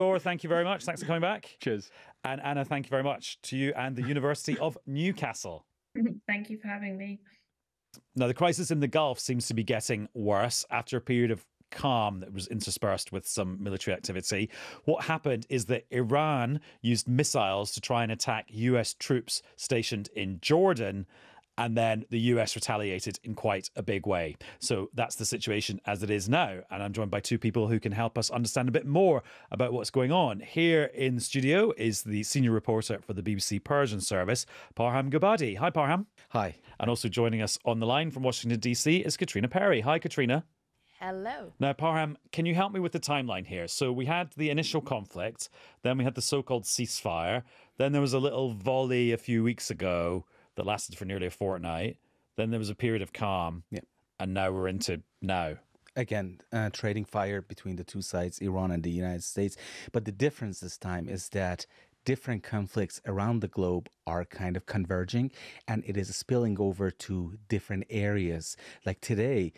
Laura, thank you very much. Thanks for coming back. Cheers. And Anna, thank you very much to you and the University of Newcastle. Thank you for having me. Now, the crisis in the Gulf seems to be getting worse after a period of calm that was interspersed with some military activity. What happened is that Iran used missiles to try and attack US troops stationed in Jordan, and then the US retaliated in quite a big way. So that's the situation as it is now. And I'm joined by two people who can help us understand a bit more about what's going on. Here in the studio is the senior reporter for the BBC Persian service, Parham Gobadi. Hi, Parham. Hi. And also joining us on the line from Washington, D.C. is Katrina Perry. Hi, Katrina. Hello. Now, Parham, can you help me with the timeline here? So we had the initial conflict, then we had the so-called ceasefire, then there was a little volley a few weeks ago that lasted for nearly a fortnight, then there was a period of calm, and now we're into now. Again, trading fire between the two sides, Iran and the United States. But the difference this time is that different conflicts around the globe are kind of converging, and it is spilling over to different areas. Like today,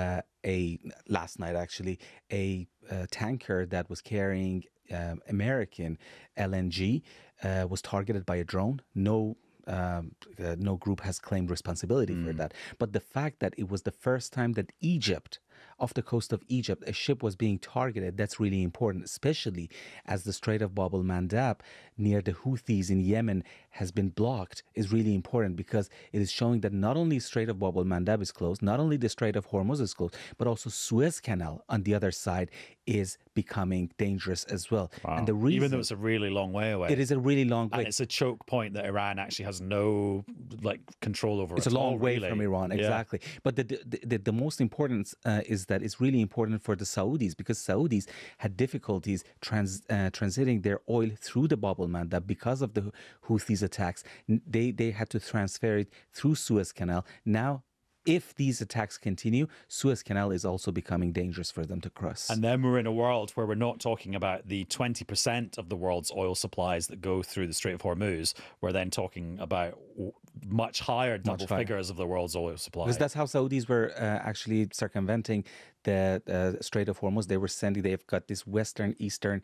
last night actually, a tanker that was carrying American LNG was targeted by a drone. No group has claimed responsibility for that. But the fact that it was the first time that Egypt, off the coast of Egypt, a ship was being targeted, that's really important, especially as the Strait of Bab el-Mandab near the Houthis in Yemen has been blocked, is really important because it is showing that not only Strait of Bab el-Mandab is closed, not only the Strait of Hormuz is closed, but also Suez Canal on the other side is becoming dangerous as well. Wow. And the reason, even though it's a really long way away. It is a really long way. And it's a choke point that Iran actually has no control over. It's a long way from Iran, exactly. Yeah. But the most important is that it's really important for the Saudis, because Saudis had difficulties transiting their oil through the Bab el-Mandab because of the Houthis attacks. They had to transfer it through Suez Canal. Now, if these attacks continue, Suez Canal is also becoming dangerous for them to cross. And then we're in a world where we're not talking about the 20% of the world's oil supplies that go through the Strait of Hormuz. We're then talking about much higher double figures of the world's oil supply. Because that's how Saudis were actually circumventing the Strait of Hormuz. They've got this east-west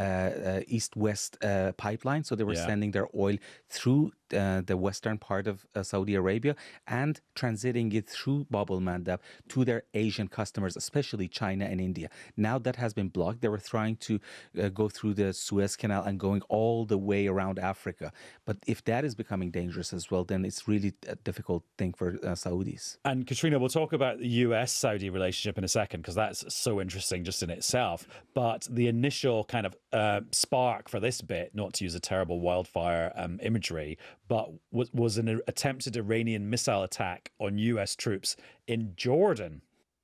pipeline. So they were sending their oil through the western part of Saudi Arabia and transiting it through Bab el-Mandab to their Asian customers, especially China and India. Now that has been blocked. They were trying to go through the Suez Canal and going all the way around Africa. But if that is becoming dangerous as well, then it's really a difficult thing for Saudis. And Katrina, we'll talk about the US-Saudi relationship in a second, because that's so interesting just in itself. But the initial kind of spark for this bit, not to use a terrible wildfire imagery, but was an attempted Iranian missile attack on US troops in Jordan.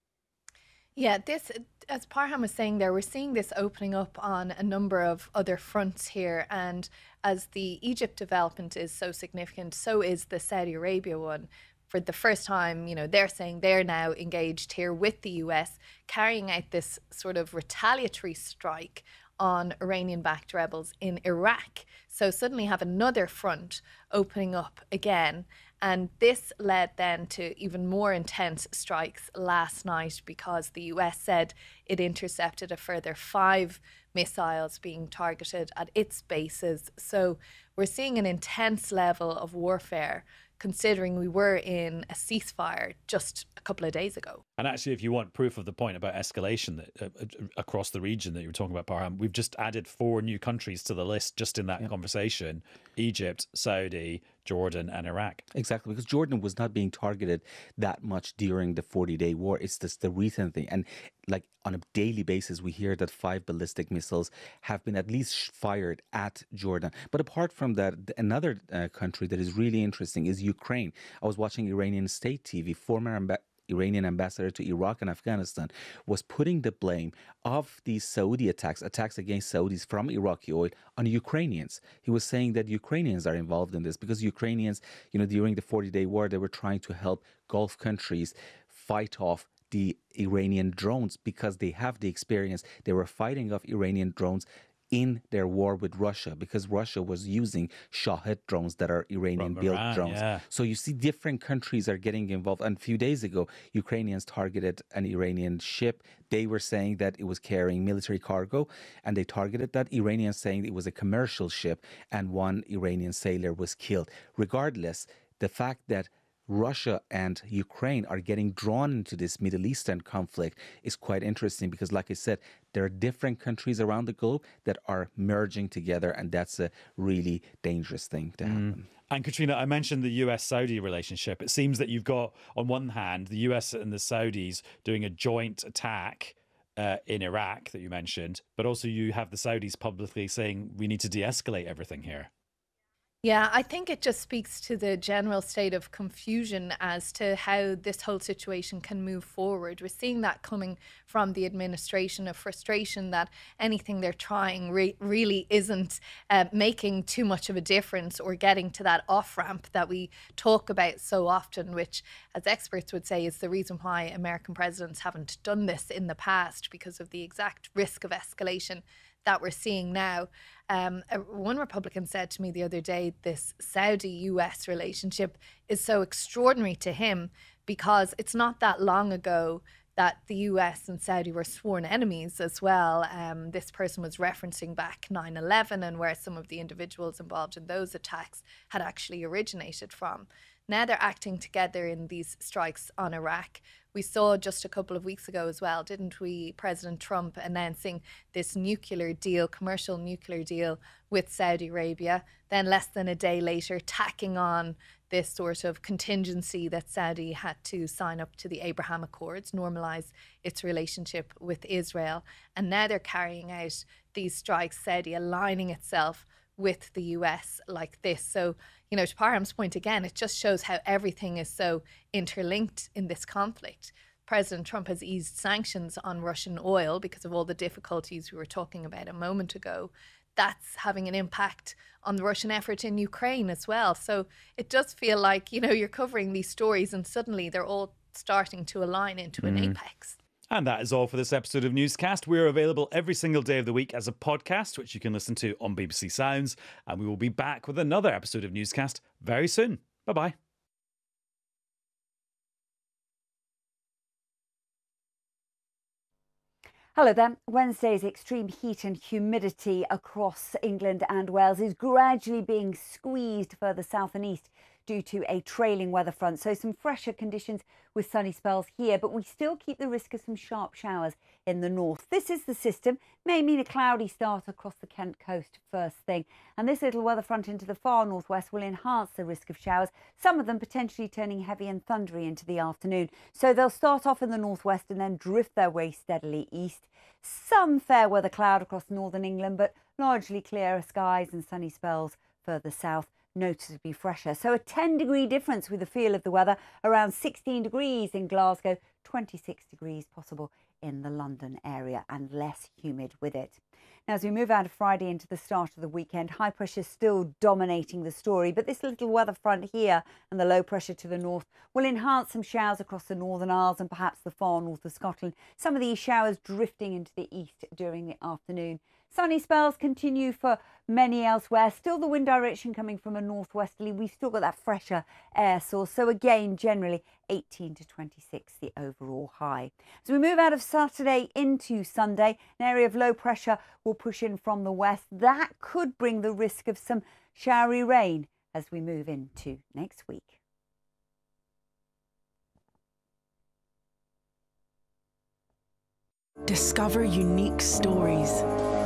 Yeah, this, as Parham was saying there, we're seeing this opening up on a number of other fronts here. And as the Egypt development is so significant, so is the Saudi Arabia one. For the first time, they're saying they're now engaged here with the US, carrying out this sort of retaliatory strike on Iranian-backed rebels in Iraq. So suddenly have another front opening up again. And this led then to even more intense strikes last night, because the US said it intercepted a further 5 missiles being targeted at its bases. So we're seeing an intense level of warfare, considering we were in a ceasefire just a couple of days ago. And actually, if you want proof of the point about escalation across the region that you were talking about, Parham, we've just added 4 new countries to the list just in that conversation: Egypt, Saudi, Jordan and Iraq. Exactly, because Jordan was not being targeted that much during the 40-day war. It's just the recent thing. And like on a daily basis, we hear that 5 ballistic missiles have been at least fired at Jordan. But apart from that, another country that is really interesting is Ukraine. I was watching Iranian state TV. Former Iranian ambassador to Iraq and Afghanistan was putting the blame of these Saudi attacks against Saudis from Iraqi oil on Ukrainians. He was saying that Ukrainians are involved in this because Ukrainians, during the 40-day war, they were trying to help Gulf countries fight off the Iranian drones because they have the experience. They were fighting off Iranian drones in their war with Russia, because Russia was using Shahed drones that are Iranian-built Iran, drones. yeah. So you see different countries are getting involved. And a few days ago, Ukrainians targeted an Iranian ship. They were saying that it was carrying military cargo, and they targeted that. Iranians saying it was a commercial ship, and one Iranian sailor was killed. Regardless, the fact that Russia and Ukraine are getting drawn into this Middle Eastern conflict is quite interesting because, like I said, there are different countries around the globe that are merging together, and that's a really dangerous thing to happen. And Katrina, I mentioned the US-Saudi relationship. It seems that you've got, on one hand, the US and the Saudis doing a joint attack in Iraq that you mentioned, but also you have the Saudis publicly saying we need to de-escalate everything here. Yeah, I think it just speaks to the general state of confusion as to how this whole situation can move forward. We're seeing that coming from the administration, a frustration that anything they're trying really isn't making too much of a difference or getting to that off-ramp that we talk about so often, which, as experts would say, is the reason why American presidents haven't done this in the past, because of the exact risk of escalation that we're seeing now. One Republican said to me the other day, this Saudi-US relationship is so extraordinary to him because it's not that long ago that the US and Saudi were sworn enemies as well. This person was referencing back 9/11 and where some of the individuals involved in those attacks had actually originated from. Now they're acting together in these strikes on Iraq. We saw just a couple of weeks ago as well, didn't we, President Trump announcing this nuclear deal, commercial nuclear deal with Saudi Arabia. Then less than a day later, tacking on this sort of contingency that Saudi had to sign up to the Abraham Accords, normalize its relationship with Israel. And now they're carrying out these strikes, Saudi aligning itself with the US like this. So, you know, to Parham's point again, it just shows how everything is so interlinked in this conflict. President Trump has eased sanctions on Russian oil because of all the difficulties we were talking about a moment ago. That's having an impact on the Russian effort in Ukraine as well. So it does feel like, you know, you're covering these stories and suddenly they're all starting to align into an apex. And that is all for this episode of Newscast. We're available every single day of the week as a podcast, which you can listen to on BBC Sounds. And we will be back with another episode of Newscast very soon. Bye-bye. Hello there. Wednesday's extreme heat and humidity across England and Wales is gradually being squeezed further south and east due to a trailing weather front. So some fresher conditions with sunny spells here, but we still keep the risk of some sharp showers in the north. This is the system. May mean a cloudy start across the Kent coast first thing. And this little weather front into the far northwest will enhance the risk of showers, some of them potentially turning heavy and thundery into the afternoon. So they'll start off in the northwest and then drift their way steadily east. Some fair weather cloud across northern England, but largely clearer skies and sunny spells further south, noticeably fresher. So a 10-degree difference with the feel of the weather, around 16 degrees in Glasgow, 26 degrees possible in the London area, and less humid with it. Now, as we move out of Friday into the start of the weekend, high pressure still dominating the story, but this little weather front here and the low pressure to the north will enhance some showers across the Northern Isles and perhaps the far north of Scotland. Some of these showers drifting into the east during the afternoon. Sunny spells continue for many elsewhere. Still the wind direction coming from a northwesterly. We've still got that fresher air source. So again, generally 18 to 26, the overall high. As we move out of Saturday into Sunday, an area of low pressure will push in from the west. That could bring the risk of some showery rain as we move into next week. Discover unique stories.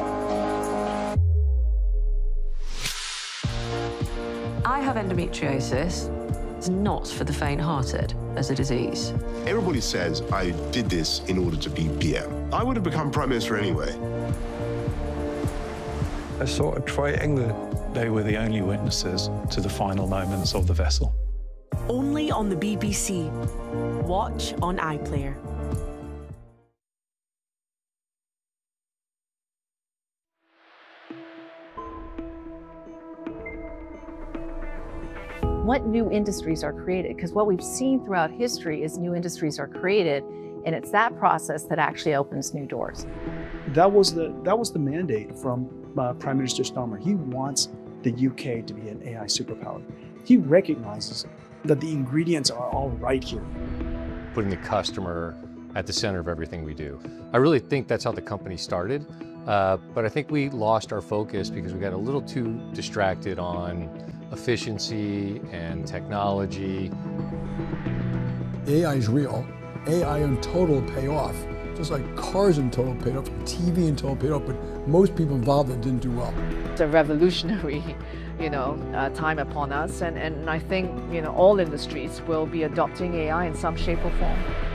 I have endometriosis. It's not for the faint-hearted as a disease. Everybody says I did this in order to be PM. I would have become Prime Minister anyway. A sort of triangle. They were the only witnesses to the final moments of the vessel. Only on the BBC. Watch on iPlayer. What new industries are created? Because what we've seen throughout history is new industries are created And it's that process that actually opens new doors. That was the mandate from Prime Minister Starmer. He wants the UK to be an AI superpower. He recognizes that the ingredients are all right here. Putting the customer at the center of everything we do. I really think that's how the company started, but I think we lost our focus because we got a little too distracted on efficiency and technology. AI is real. AI in total pay off. Just like cars in total paid off, TV in total paid off, but most people involved that didn't do well. It's a revolutionary, time upon us, and I think, all industries will be adopting AI in some shape or form.